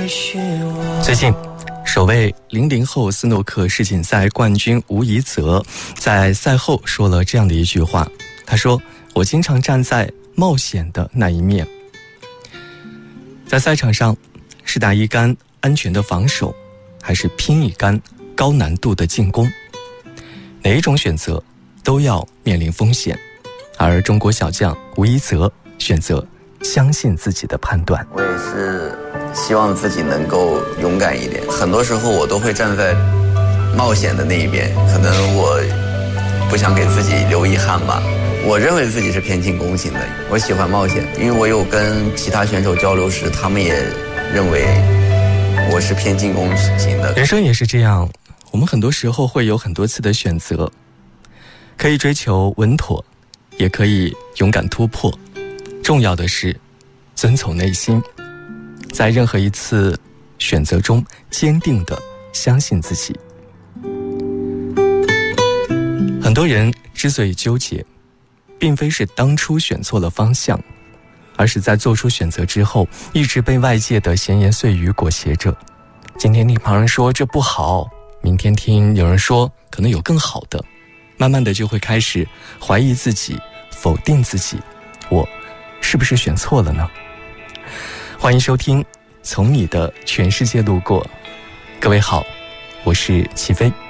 最近首位00后斯诺克世锦赛冠军吴怡泽在赛后说了这样的一句话，他说：我经常站在冒险的那一面，在赛场上是打一杆安全的防守，还是拼一杆高难度的进攻，哪一种选择都要面临风险。而中国小将吴怡泽选择相信自己的判断。 我也是希望自己能够勇敢一点，很多时候我都会站在冒险的那一边，可能我不想给自己留遗憾吧。我认为自己是偏进攻型的，我喜欢冒险，因为我有跟其他选手交流时，他们也认为我是偏进攻型的。 人生也是这样，我们很多时候会有很多次的选择，可以追求稳妥，也可以勇敢突破，重要的是遵从内心，在任何一次选择中坚定地相信自己。很多人之所以纠结，并非是当初选错了方向，而是在做出选择之后一直被外界的闲言碎语裹挟着。今天听旁人说这不好，明天听有人说可能有更好的，慢慢的就会开始怀疑自己，否定自己，我是不是选错了呢？欢迎收听从你的全世界路过。各位好，我是齐飞。